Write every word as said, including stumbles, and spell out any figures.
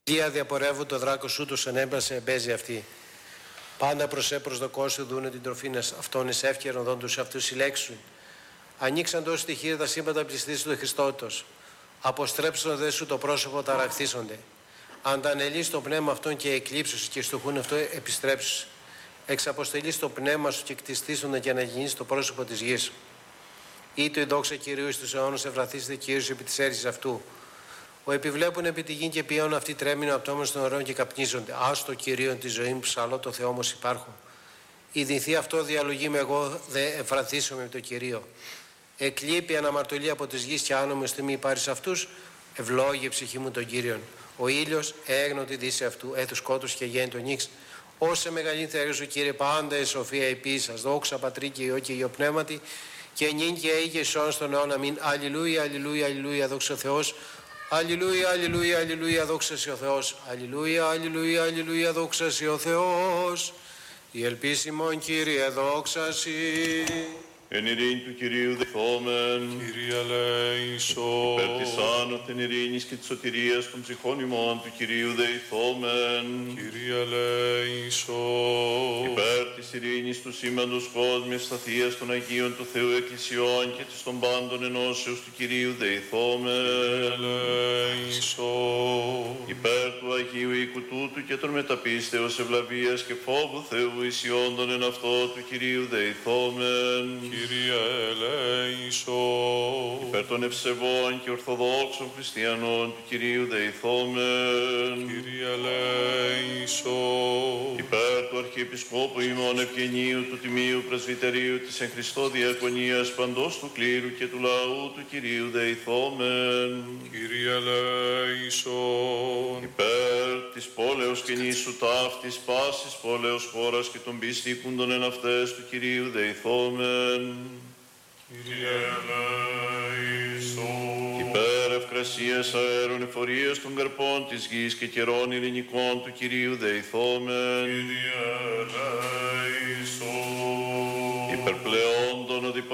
Λία διαπορεύουν το δράκο σου, τους ανέμπρασε εμπέζει αυτή. Πάντα προσέ προσδοκώσου δούνε την τροφήν αυτών εις εύκαιρον δόν τους αυτούς συλλέξουν. Ανοίξαν τόσο τη χείρα τα σύμπαντα πληστής του Χριστότος. Αποστρέψουν δε σου το πρόσωπο ταραχθήσονται. Αντανελείς το πνεύμα αυτών και εκλείψους και στοχούν αυτό επιστρέψους. Εξαποστελείς το πνεύμα σου και κτιστήσονται και αναγεννείς το πρόσωπο της γης. Ή το η δόξα Κυρίου στους αιώνους ευραθήσετε Κύριος επί της αίρεσης αυτού. Ο επιβλέπουν επί τη γη και ποιόν αυτοί τρέμεινο απτώμενος των ωρών και καπνίζονται. Άστο Κυρίον τη ζωή μου, ψαλώ το Θεό όμως υπάρχω. Ειδηθεί αυτό διαλογή με εγώ δε ευραθήσω με το Κυρίο. Εκλείπει αναμαρτωλή από της γης και άνομη στιγμή πάρεις αυτούς, ευλόγη ψυχή μου τον Κύριον. Ο ήλιος έγνω τη δύση αυτού, έθους κότους και γέννη τον νύξ. Όσε μεγαλύτερη σου Κύριε, πάντα η σοφία επί σας, δόξα Πατρί και Υιό και Υιό Πνεύματι, και νυν και αίγε σών στον αιώνα μην. Αλληλούια, αλληλούια, αλληλούια, δόξα ο Θεός. Αλληλούια, αλληλούια, αλληλούια, δόξα ο Θεός. Αλληλούια, αλληλούια, αλληλούια, δόξα ο Θεός. Η ελπίσιμον Κύριε, δόξα σοι. Εν ειρήνη του Κυρίου δεχόμεν. Κύριε ελέησον. Υπέρ της άνωθεν ειρήνης και της σωτηρίας των ψυχών ημών του Κυρίου δεηθόμεν. Κύριε ελέησον. Υπέρ της ειρήνης του σήμαντος κόσμιας σταθείας των Αγίων του Θεού Εκκλησιών και της των πάντων ενώσεως του Κυρίου δεηθόμεν. Ελέησον. Υπέρ του Αγίου οίκου τούτου και των μεταπίστεως ευλαβίας και φόβου Θεού ισιόντων εν αυτό του Κυρίου δεηθόμεν. Κύριε ελέησον. Υπέρ των ευσεβών και ορθοδόξων χριστιανών του Κυρίου δεηθόμεν. Κύριε ελέησον. Υπέρ του Αρχιεπισκόπου ημών Ευγενίου του Τιμίου Πρεσβυτερίου της εν Χριστώ Διακονίας παντός του κλήρου και του λαού του Κυρίου δεηθόμεν. Κύριε ελέησον. Υπέρ της πόλεως και νήσου ταύτης πάσης πόλεως χώρας και των πιστήκουντων εν αυτές του Κυρίου δεηθόμεν. Κύριε ελέησον. Υπέρ ευκρασίας αέρων εφορίας των καρπών της γης και καιρών ειρηνικών του Κυρίου δεηθόμεν. Κύριε ελέησον. Υπερ πλεόντων